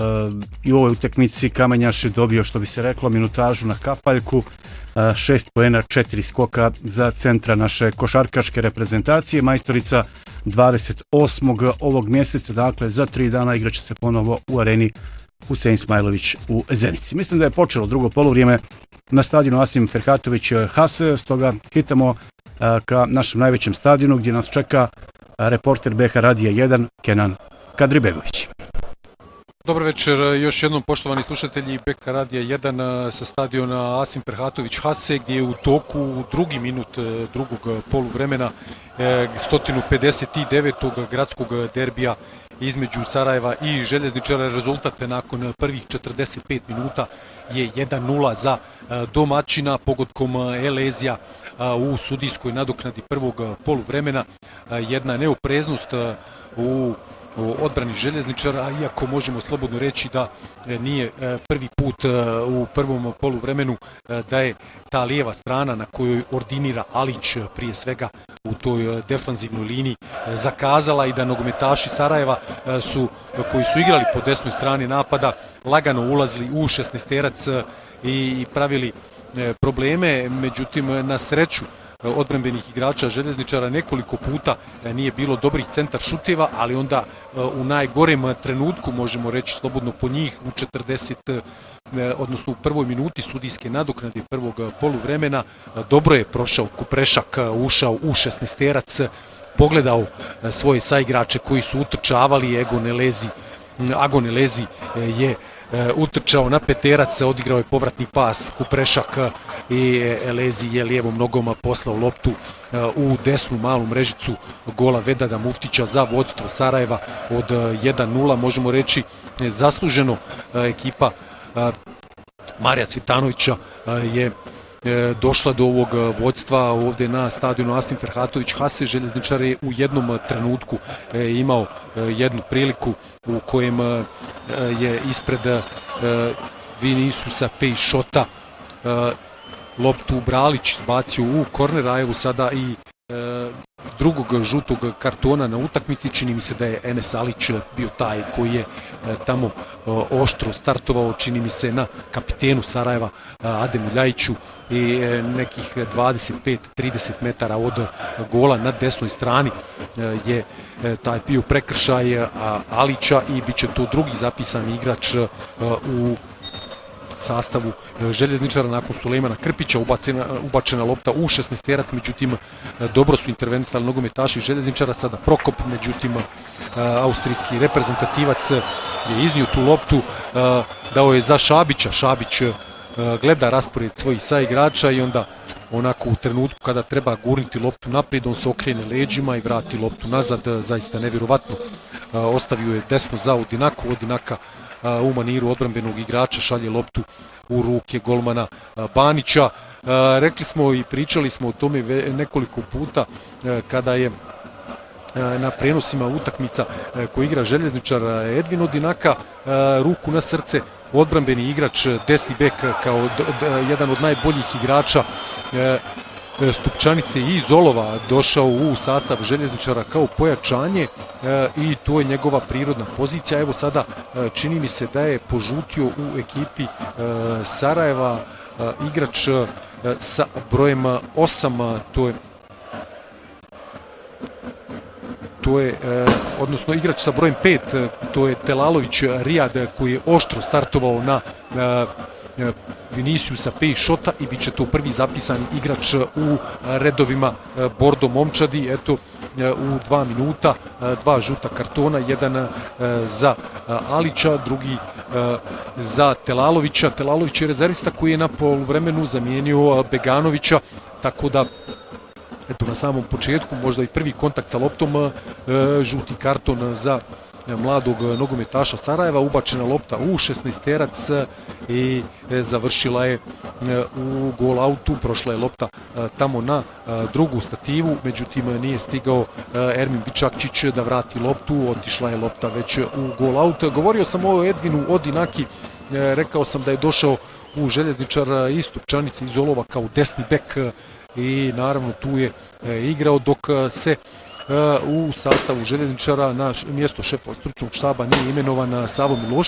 i u ovoj utakmici Kamenjaš je dobio, što bi se reklo, minutažu na kapaljku, 6 poena, 4 skoka za centra naše košarkaške reprezentacije. Majstorica 28. ovog mjeseca, dakle za 3 dana igraće se ponovo u areni Husein Smajlović u Zenici. Mislim da je počelo drugo poluvrijeme na stadionu Asim Ferhatović Hase, stoga hitamo ka našem najvećem stadionu gdje nas čeka reporter BH Radija 1 Kenan Kadribegović. Dobro večer, još jednom poštovani slušatelji BH Radija 1 sa stadiona Asim Ferhatović Hase, gdje je u toku drugi minut drugog poluvremena 159. gradskog derbija između Sarajeva i Željezničara. Rezultat nakon prvih 45 minuta je 1-0 za domaćina pogodkom Elezija u sudijskoj nadoknadi prvog poluvremena. Jedna neopreznost u odbrani Željezničara, iako možemo slobodno reći da nije prvi put u prvom poluvremenu da je ta lijeva strana na kojoj ordinira Alić prije svega u toj defanzivnoj liniji zakazala i da nogometaši Sarajeva koji su igrali po desnoj strani napada lagano ulazili u 16-terac i pravili probleme. Međutim, na sreću odbrambenih igrača Željezničara nekoliko puta nije bilo dobrih centar šuteva, ali onda u najgorem trenutku, možemo reći slobodno po njih, u 40, odnosno u prvoj minuti sudijske nadoknade prvog poluvremena, dobro je prošao Kuprešak, ušao u 16-terac, pogledao svoje saigrače koji su utrčavali. Agon Elezi je utrčao na peterac, odigrao je povratni pas Kuprešak i Elezi je lijevom nogom poslao loptu u desnu malu mrežicu gola Vedada Muftića za vodstvo Sarajeva od 1-0. Možemo reći zasluženo ekipa Marija Cvitanovića je došla do ovog vodstva ovdje na stadionu Asim Ferhatović Hase. Željezničar je u jednom trenutku imao jednu priliku u kojem je ispred Vinisusa Pejšota loptu Bralić izbacio u korner, a evo sada i drugog žutog kartona na utakmici. Čini mi se da je Enes Alić bio taj koji je tamo oštro startovao, čini mi se na kapitenu Sarajeva Ademu Ljajiću i nekih 25-30 metara od gola na desnoj strani je taj bio prekršaj Alića i bit će to drugi zapisani igrač u sastavu Željezničara nakon Sulejmana Krpića. Ubačena lopta u 16-terac, međutim dobro su intervenisali nogometaši Željezničara. Sada Prokop, međutim austrijski reprezentativac je iznio tu loptu, dao je za Šabića. Šabić gleda raspored svojih saigrača i onda onako u trenutku kada treba gurniti loptu naprijed, on se okrene leđima i vrati loptu nazad. Zaista nevjerovatno, ostavio je desno za Odinaku. Odinaka u maniru odbrambenog igrača šalje loptu u ruke golmana Banića. Rekli smo i pričali smo o tome nekoliko puta kada je na prenosima utakmica koji igra Željezničar Edvin Odinaka, ruku na srce, odbrambeni igrač, desni bek kao jedan od najboljih igrača Stupčanice i Zolova, došao u sastav Željezničara kao pojačanje i to je njegova prirodna pozicija. Evo sada čini mi se da je požutio u ekipi Sarajeva igrač sa brojem 8, odnosno igrač sa brojem 5, to je Telalović Rijad, koji je oštro startovao na Viniciusa Pejšota i bit će to prvi zapisani igrač u redovima Bordo momčadi. Eto, u 2 minuta 2 žuta kartona, jedan za Alića, drugi za Telalovića. Telalović je rezervista koji je na poluvremenu zamijenio Beganovića, tako da eto na samom početku možda i prvi kontakt sa loptom, žuti karton za mladog nogometaša Sarajeva. Ubačena lopta u 16-terac i završila je u gol autu. Prošla je lopta tamo na drugu stativu, međutim nije stigao Ermin Bičakčić da vrati loptu, otišla je lopta već u gol aut. Govorio sam o Edvinu Odinaki, rekao sam da je došao u Željezničar iz Stupčanice iz Zolova kao desni bek i naravno tu je igrao dok se u sastavu Željezničara na mjesto šefa stručnog štaba nije imenovan Savo Milošević.